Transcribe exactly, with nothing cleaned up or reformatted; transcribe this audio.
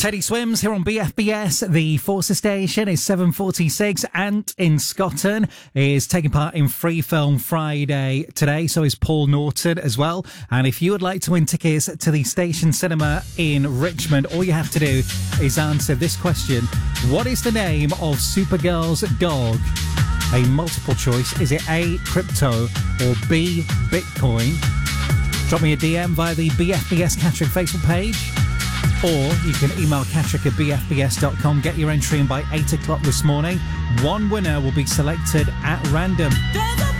Teddy Swims here on B F B S. The Forster station is seven forty-six. Ant in Scotland is taking part in Free Film Friday today. So is Paul Norton as well. And if you would like to win tickets to the Station Cinema in Richmond, all you have to do is answer this question. What is the name of Supergirl's dog? A multiple choice. Is it A, crypto, or B, Bitcoin? Drop me a D M via the B F B S Catterick Facebook page. Or you can email catterick at b f b s dot com. Get your entry in by eight o'clock this morning. One winner will be selected at random.